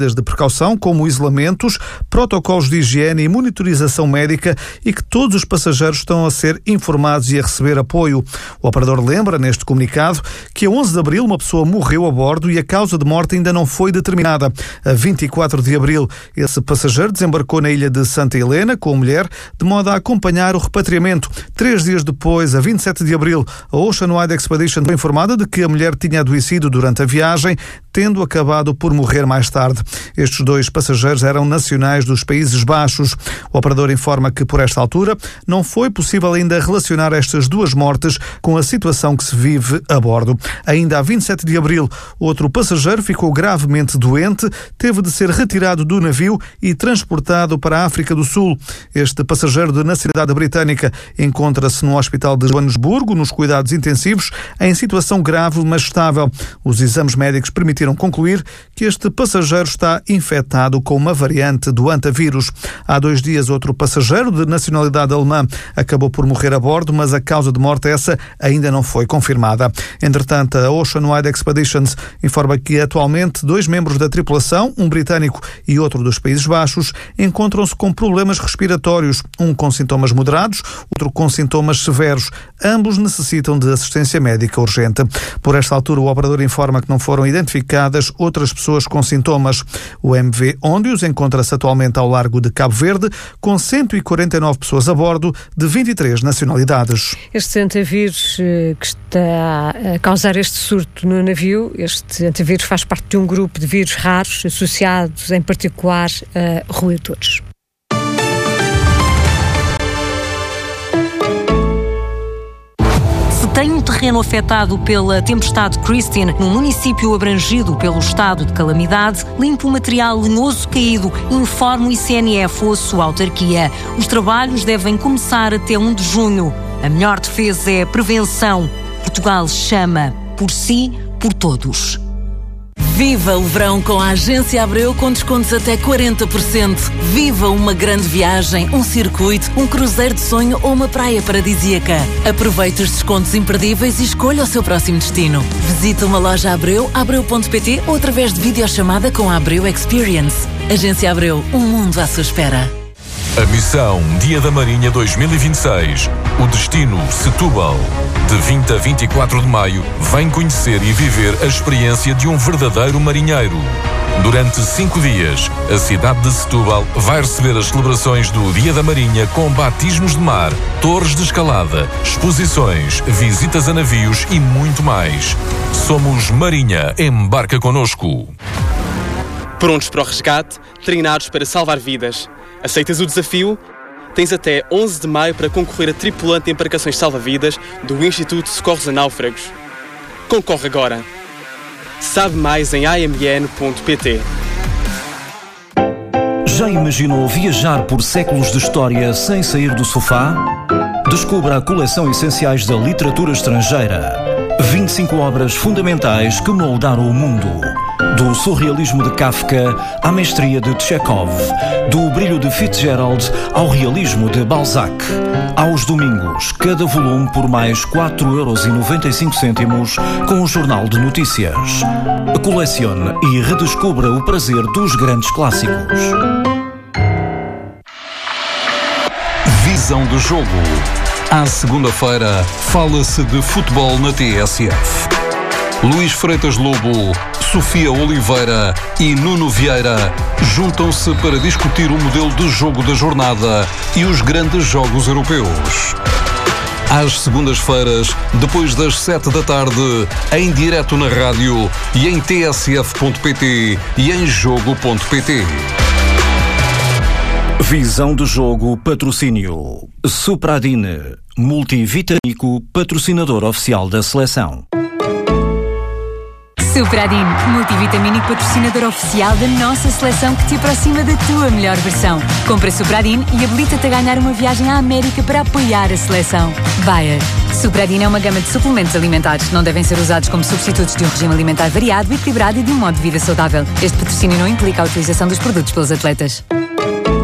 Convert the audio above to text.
de precaução, como isolamentos, protocolos de higiene e monitorização médica, e que todos os passageiros estão a ser informados e a receber apoio. O operador lembra, neste comunicado, que a 11 de abril uma pessoa morreu a bordo e a causa de morte ainda não foi determinada. A 24 de abril, esse passageiro desembarcou na ilha de Santa Helena com a mulher, de modo a acompanhar o repatriamento. 3 dias depois, a 27 de abril, a Oceanwide Expedition foi informada de que a mulher tinha adoecido durante a viagem, tendo acabado por morrer mais tarde. Estes 2 passageiros eram nacionais dos Países Baixos. O operador informa que, por esta altura, não foi possível ainda relacionar estas 2 mortes com a situação que se vive a bordo. Ainda a 27 de abril, outro passageiro ficou gravemente doente, teve de ser retirado do navio e transportado para a África do Sul. Este passageiro de nacionalidade britânica encontra-se no Hospital de Joanesburgo, nos cuidados intensivos, em situação grave, mas estável. Os exames médicos permitiram concluir que este passageiro está infectado com uma variante do hantavírus. Há 2 dias, outro passageiro de nacionalidade alemã acabou por morrer a bordo, mas a causa de morte essa ainda não foi confirmada. Entretanto, a Oceanwide Expeditions informa que atualmente 2 membros da tripulação, um britânico e outro dos Países Baixos, encontram-se com problemas respiratórios, um com sintomas moderados, outro com sintomas severos. Ambos necessitam de assistência médica urgente. Por esta altura, o operador informa que não foram identificadas outras pessoas com sintomas. O MV Óndios encontra-se atualmente ao largo de Cabo Verde, com 149 pessoas a bordo, de 23 nacionalidades. Este hantavírus que está a causar este surto no navio, este hantavírus faz parte de um grupo de vírus raros associados em particular a roedores. Tem um terreno afetado pela tempestade Christine no município abrangido pelo estado de calamidade, limpa o material lenhoso caído, informa o ICNF ou a sua autarquia. Os trabalhos devem começar até 1 de junho. A melhor defesa é a prevenção. Portugal chama por si, por todos. Viva o verão com a Agência Abreu com descontos até 40%. Viva uma grande viagem, um circuito, um cruzeiro de sonho ou uma praia paradisíaca. Aproveite os descontos imperdíveis e escolha o seu próximo destino. Visite uma loja Abreu, abreu.pt ou através de videochamada com a Abreu Experience. Agência Abreu, um mundo à sua espera. A missão Dia da Marinha 2026. O destino Setúbal. De 20 a 24 de maio, vem conhecer e viver a experiência de um verdadeiro marinheiro. Durante 5 dias, a cidade de Setúbal vai receber as celebrações do Dia da Marinha com batismos de mar, torres de escalada, exposições, visitas a navios e muito mais. Somos Marinha, embarca connosco. Prontos para o resgate, treinados para salvar vidas. Aceitas o desafio? Tens até 11 de maio para concorrer a tripulante de embarcações salva-vidas do Instituto de Socorros a Náufragos. Concorre agora. Sabe mais em amn.pt. Já imaginou viajar por séculos de história sem sair do sofá? Descubra a coleção Essenciais da Literatura Estrangeira. 25 obras fundamentais que moldaram o mundo. Do surrealismo de Kafka à mestria de Chekhov, do brilho de Fitzgerald ao realismo de Balzac. Aos domingos, cada volume por mais 4,95€ com o Jornal de Notícias. Colecione e redescubra o prazer dos grandes clássicos. Visão do jogo. À segunda-feira, fala-se de futebol na TSF. Luís Freitas Lobo, Sofia Oliveira e Nuno Vieira juntam-se para discutir o modelo de jogo da jornada e os grandes jogos europeus. Às segundas-feiras, depois das 7 da tarde, em direto na rádio e em tsf.pt e em jogo.pt. Visão do jogo, patrocínio. Supradine, multivitamínico, patrocinador oficial da seleção. Supradine, multivitamínico patrocinador oficial da nossa seleção que te aproxima da tua melhor versão. Compra Supradine e habilita-te a ganhar uma viagem à América para apoiar a seleção. Bayer. Supradine é uma gama de suplementos alimentares. Não devem ser usados como substitutos de um regime alimentar variado, equilibrado e de um modo de vida saudável. Este patrocínio não implica a utilização dos produtos pelos atletas.